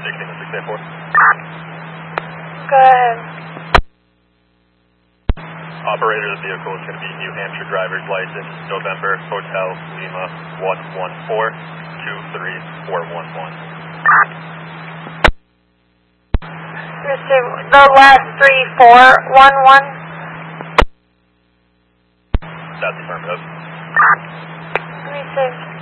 684. Go ahead. Operator of the vehicle is going to be New Hampshire driver's license, November, Hotel, Lima, 114-23411. Receive the last 3411. That's affirmative. Receive.